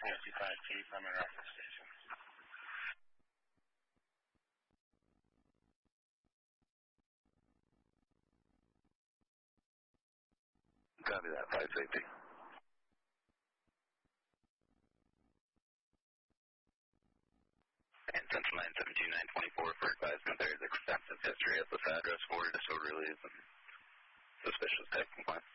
55T from a reference station. Copy that, 5 safety. And Central 972-924 for advisement, there is extensive history at this address for disorderlies and suspicious type compliance.